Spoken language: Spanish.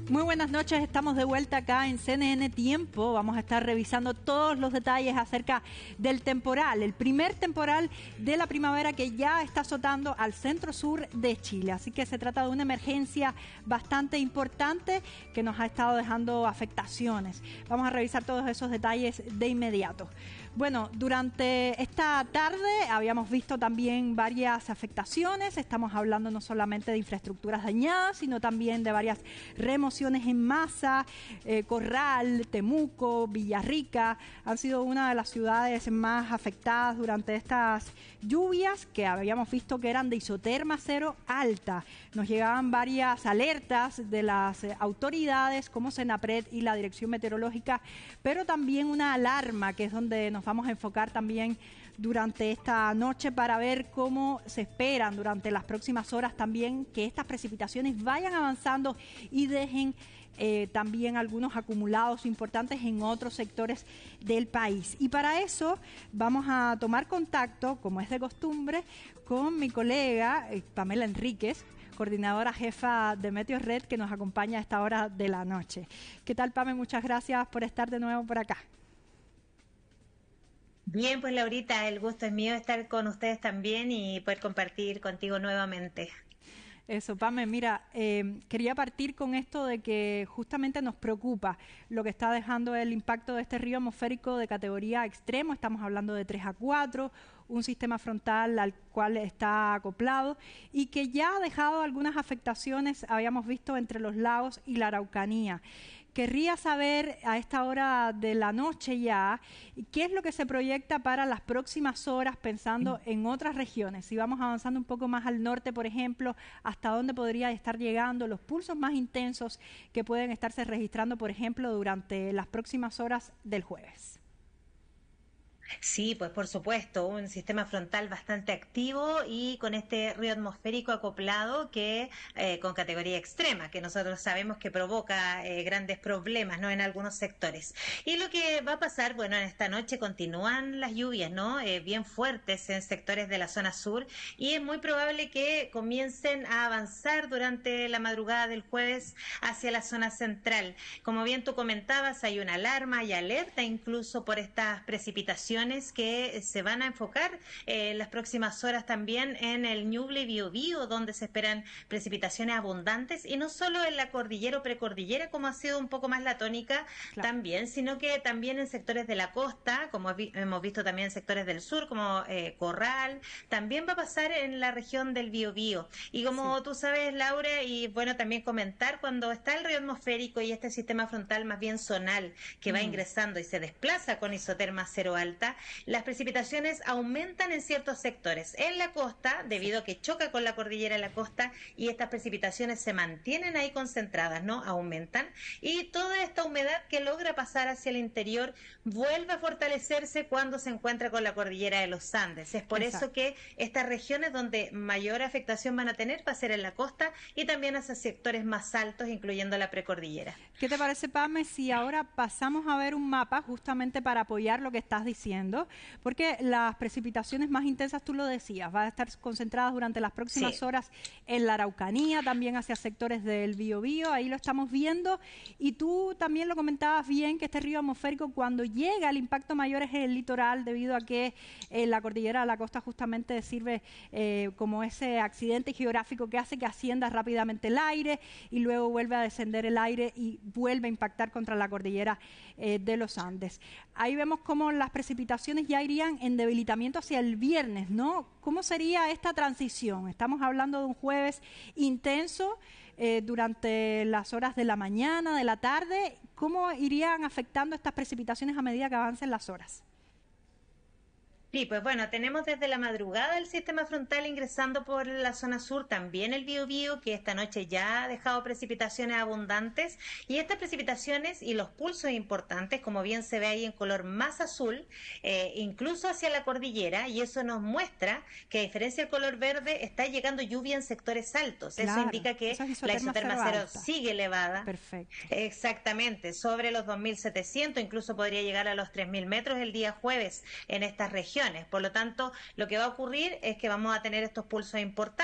Muy buenas noches, estamos de vuelta acá en CNN Tiempo. Vamos a estar revisando todos los detalles acerca del temporal, el primer temporal de la primavera que ya está azotando al centro-sur de Chile. Así que se trata de una emergencia bastante importante que nos ha estado dejando afectaciones. Vamos a revisar todos esos detalles de inmediato. Bueno, durante esta tarde habíamos visto también varias afectaciones. Estamos hablando no solamente de infraestructuras dañadas, sino también de varias remociones en masa. Corral, Temuco, Villarrica han sido una de las ciudades más afectadas durante estas lluvias que habíamos visto que eran de isoterma cero alta. Nos llegaban varias alertas de las autoridades como Senapred y la Dirección Meteorológica, pero también una alarma que es donde nos vamos a enfocar también durante esta noche para ver cómo se esperan durante las próximas horas también que estas precipitaciones vayan avanzando y dejen también algunos acumulados importantes en otros sectores del país. Y para eso vamos a tomar contacto, como es de costumbre, con mi colega Pamela Enríquez, coordinadora jefa de Meteorred, que nos acompaña a esta hora de la noche. ¿Qué tal, Pame? Muchas gracias por estar de nuevo por acá. Bien, pues Laurita, el gusto es mío estar con ustedes también y poder compartir contigo nuevamente. Eso, Pame, mira, quería partir con esto de que justamente nos preocupa lo que está dejando el impacto de este río atmosférico de categoría extremo. Estamos hablando de 3 a 4, un sistema frontal al cual está acoplado y que ya ha dejado algunas afectaciones, habíamos visto, entre los lagos y la Araucanía. Querría saber a esta hora de la noche ya, ¿qué es lo que se proyecta para las próximas horas pensando en otras regiones? Si vamos avanzando un poco más al norte, por ejemplo, ¿hasta dónde podría estar llegando los pulsos más intensos que pueden estarse registrando, por ejemplo, durante las próximas horas del jueves? Sí, pues por supuesto, un sistema frontal bastante activo y con este río atmosférico acoplado que con categoría extrema, que nosotros sabemos que provoca grandes problemas, ¿no? En algunos sectores. Y lo que va a pasar, bueno, en esta noche continúan las lluvias, ¿no? Bien fuertes en sectores de la zona sur y es muy probable que comiencen a avanzar durante la madrugada del jueves hacia la zona central. Como bien tú comentabas, hay una alarma y alerta incluso por estas precipitaciones que se van a enfocar en las próximas horas también en el Ñuble y Biobío, donde se esperan precipitaciones abundantes y no solo en la cordillera o precordillera, como ha sido un poco más la tónica también, sino que también en sectores de la costa, como hemos visto también en sectores del sur, como Corral, también va a pasar en la región del Biobío. Y como tú sabes, Laura, y bueno, también comentar, cuando está el río atmosférico y este sistema frontal más bien zonal que va ingresando y se desplaza con isoterma cero alta, las precipitaciones aumentan en ciertos sectores. En la costa, debido a que choca con la cordillera de la costa y estas precipitaciones se mantienen ahí concentradas, ¿no? Aumentan. Y toda esta humedad que logra pasar hacia el interior vuelve a fortalecerse cuando se encuentra con la cordillera de los Andes. Es por eso que estas regiones donde mayor afectación van a tener va a ser en la costa y también hacia sectores más altos, incluyendo la precordillera. ¿Qué te parece, Pame, si ahora pasamos a ver un mapa justamente para apoyar lo que estás diciendo? Porque las precipitaciones más intensas, tú lo decías, van a estar concentradas durante las próximas horas en la Araucanía, también hacia sectores del Biobío, ahí lo estamos viendo, y tú también lo comentabas bien, que este río atmosférico cuando llega el impacto mayor es en el litoral, debido a que la cordillera de la costa justamente sirve como ese accidente geográfico que hace que ascienda rápidamente el aire y luego vuelve a descender el aire y vuelve a impactar contra la cordillera de los Andes. Ahí vemos cómo las precipitaciones ya irían en debilitamiento hacia el viernes, ¿no? ¿Cómo sería esta transición? Estamos hablando de un jueves intenso durante las horas de la mañana, de la tarde. ¿Cómo irían afectando estas precipitaciones a medida que avancen las horas? Sí, pues bueno, tenemos desde la madrugada el sistema frontal ingresando por la zona sur, también el Biobío, que esta noche ya ha dejado precipitaciones abundantes, y estas precipitaciones y los pulsos importantes, como bien se ve ahí en color más azul, incluso hacia la cordillera, y eso nos muestra que a diferencia del color verde, está llegando lluvia en sectores altos. Claro, eso indica que la isoterma cero sigue elevada. Perfecto. Exactamente, sobre los 2.700, incluso podría llegar a los 3.000 metros el día jueves en estas regiones. Por lo tanto, lo que va a ocurrir es que vamos a tener estos pulsos importantes.